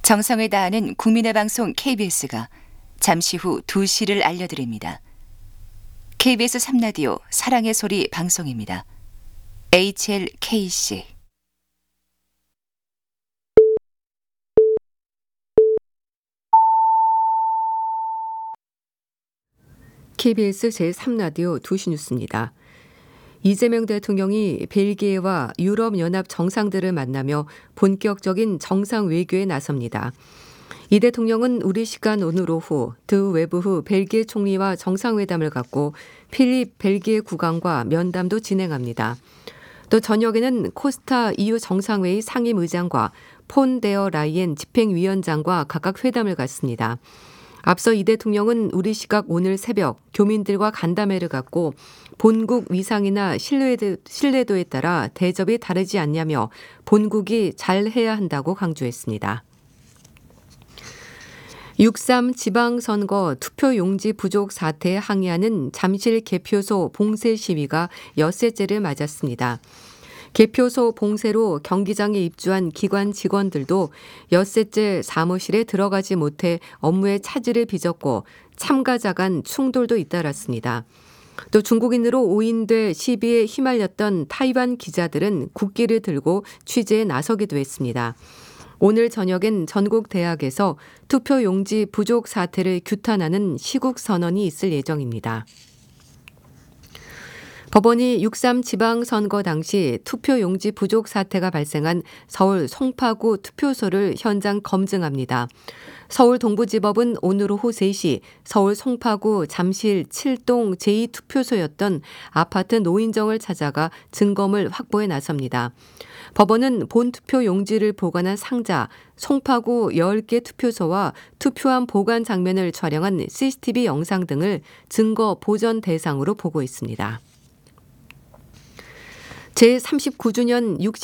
정성을 다하는 국민의 방송 KBS가 잠시 후 2시를 알려드립니다. KBS 3라디오 사랑의 소리 방송입니다. HLKC KBS 제3라디오 2시 뉴스입니다. 이재명 대통령이 벨기에와 유럽연합 정상들을 만나며 본격적인 정상 외교에 나섭니다. 이 대통령은 우리 시간 오늘 오후 드웨브 후 벨기에 총리와 정상회담을 갖고 필립 벨기에 국왕과 면담도 진행합니다. 또 저녁에는 코스타 EU 정상회의 상임의장과 폰 데어 라이엔 집행위원장과 각각 회담을 갖습니다. 앞서 이 대통령은 우리 시각 오늘 새벽 교민들과 간담회를 갖고 본국 위상이나 신뢰도에 따라 대접이 다르지 않냐며 본국이 잘해야 한다고 강조했습니다. 6.3 지방선거 투표용지 부족 사태에 항의하는 잠실 개표소 봉쇄 시위가 엿새째를 맞았습니다. 개표소 봉쇄로 경기장에 입주한 기관 직원들도 엿새째 사무실에 들어가지 못해 업무에 차질을 빚었고 참가자 간 충돌도 잇따랐습니다. 또 중국인으로 오인돼 시비에 휘말렸던 타이완 기자들은 국기를 들고 취재에 나서기도 했습니다. 오늘 저녁엔 전국 대학에서 투표용지 부족 사태를 규탄하는 시국 선언이 있을 예정입니다. 법원이 6.3 지방선거 당시 투표용지 부족 사태가 발생한 서울 송파구 투표소를 현장 검증합니다. 서울 동부지법은 오늘 오후 3시 서울 송파구 잠실 7동 제2투표소였던 아파트 노인정을 찾아가 증거물 확보에 나섭니다. 법원은 본투표 용지를 보관한 상자, 송파구 10개 투표소와 투표함 보관 장면을 촬영한 CCTV 영상 등을 증거 보전 대상으로 보고 있습니다. 제39주년